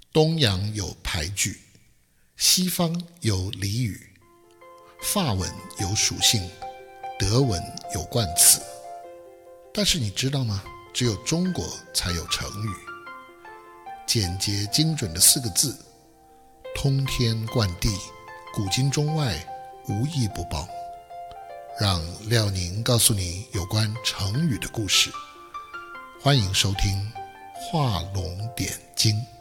东洋有排句，西方有俚语，法文有属性，德文有冠词。但是你知道吗？只有中国才有成语。简洁精准的4个字，通天贯地，古今中外无一不包。让廖宁告诉你有关成语的故事。欢迎收听画龙点睛。